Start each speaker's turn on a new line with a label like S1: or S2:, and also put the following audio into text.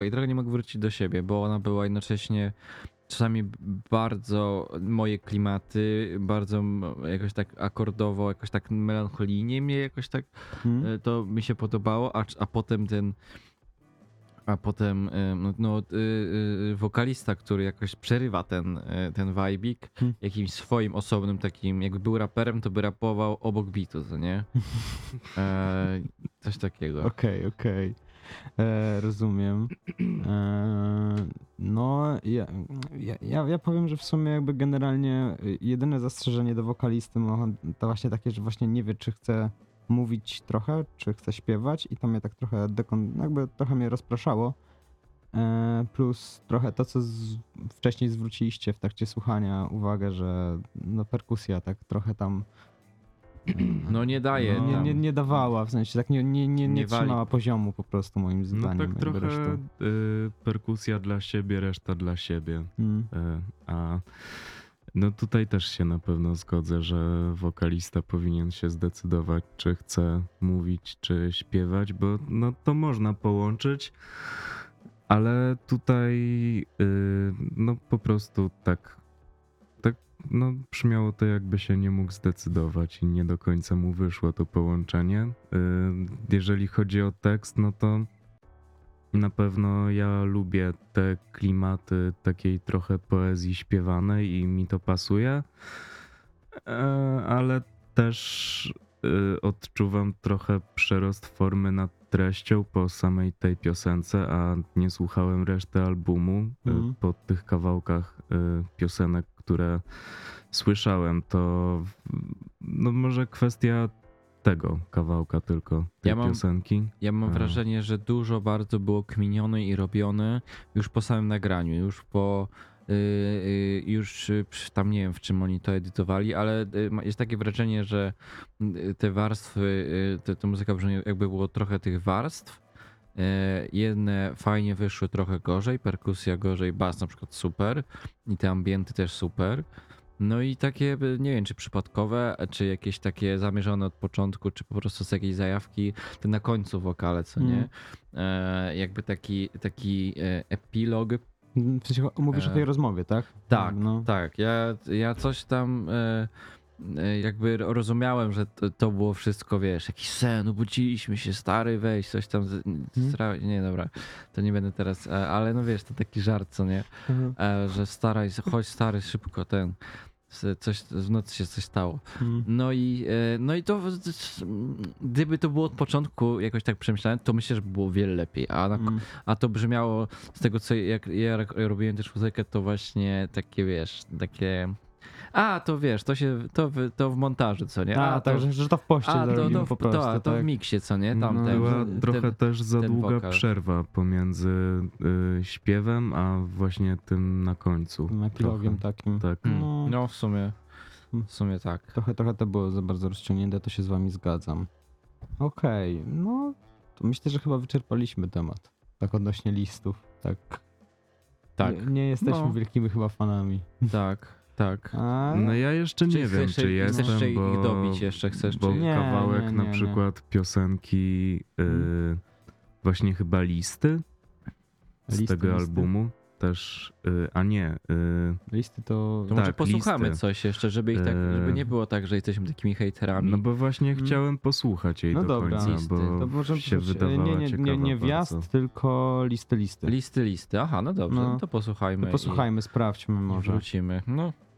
S1: i trochę nie mogę wrócić do siebie, bo ona była jednocześnie czasami bardzo moje klimaty, bardzo jakoś tak akordowo, jakoś tak melancholijnie mnie jakoś tak to mi się podobało, a potem wokalista, który jakoś przerywa ten vibe'ik jakimś swoim osobnym takim, jakby był raperem, to by rapował obok bitu, co nie? Coś takiego.
S2: Okej. Rozumiem. No, ja powiem, że w sumie jakby generalnie jedyne zastrzeżenie do wokalisty to właśnie takie, że właśnie nie wie, czy chce mówić trochę, czy chce śpiewać i to mnie tak trochę jakby trochę mnie rozpraszało. Plus trochę to, co wcześniej zwróciliście w trakcie słuchania uwagę, że no perkusja tak trochę tam
S1: no nie daje.
S2: Nie dawała, w sensie tak nie trzymała poziomu po prostu moim zdaniem.
S3: No tak trochę perkusja dla siebie, reszta dla siebie. A no tutaj też się na pewno zgodzę, że wokalista powinien się zdecydować, czy chce mówić, czy śpiewać, bo no to można połączyć, ale tutaj no po prostu tak no brzmiało to, jakby się nie mógł zdecydować i nie do końca mu wyszło to połączenie. Jeżeli chodzi o tekst, no to na pewno ja lubię te klimaty takiej trochę poezji śpiewanej i mi to pasuje, ale też odczuwam trochę przerost formy nad treścią po samej tej piosence, a nie słuchałem reszty albumu. Po tych kawałkach piosenek, które słyszałem, to no może kwestia tego kawałka tylko, tej piosenki.
S1: Ja mam wrażenie, że dużo bardzo było kminione i robione już po samym nagraniu, już tam nie wiem, w czym oni to edytowali, ale jest takie wrażenie, że te warstwy, ta muzyka brzmi jakby było trochę tych warstw. Jedne fajnie wyszły, trochę gorzej, perkusja gorzej, bas na przykład super i te ambienty też super. No i takie, nie wiem, czy przypadkowe, czy jakieś takie zamierzone od początku, czy po prostu z jakiejś zajawki, to na końcu wokale, co nie? Jakby taki epilog.
S2: W sensie mówisz o tej rozmowie, tak?
S1: Tak, tak. Ja coś tam jakby rozumiałem, że to było wszystko, wiesz, jakiś sen, obudziliśmy się, stary, weź, coś tam. Nie, dobra, to nie będę teraz, ale no wiesz, to taki żart, co nie? Że chodź stary, szybko, coś, w nocy się coś stało. No i to, gdyby to było od początku jakoś tak przemyślane, to myślę, że by było wiele lepiej. A to brzmiało z tego, co jak ja robiłem też muzykę, to właśnie takie, wiesz, takie... to wiesz, to w montażu, co nie?
S2: że to w poście zrobimy po prostu.
S1: To w miksie, co nie? Tam
S3: była trochę też za długa wokal. Przerwa pomiędzy śpiewem, a właśnie tym na końcu.
S2: Epilogiem takim.
S3: Tak.
S1: No w sumie tak.
S2: Trochę to było za bardzo rozciągnięte, to się z wami zgadzam. Okej, no to myślę, że chyba wyczerpaliśmy temat. Tak odnośnie listów. Tak. Nie jesteśmy wielkimi chyba fanami.
S1: Tak.
S3: No ja jeszcze nie wiem, czy jestem,
S1: chcesz ich
S3: bo
S1: dobić jeszcze chcesz,
S3: bo
S1: czy...
S3: kawałek na przykład piosenki właśnie chyba listy z tego albumu też, a nie.
S2: Listy to
S1: może posłuchamy coś jeszcze, żeby nie było tak, że jesteśmy takimi hejterami.
S3: No bo właśnie chciałem posłuchać jej do końca, bo
S2: to możemy
S3: się wydawała ciekawa
S2: nie wjazd,
S3: bardzo.
S2: tylko listy.
S1: Listy. Aha, no dobrze, to posłuchajmy.
S2: Sprawdźmy może.
S1: Wrócimy. No.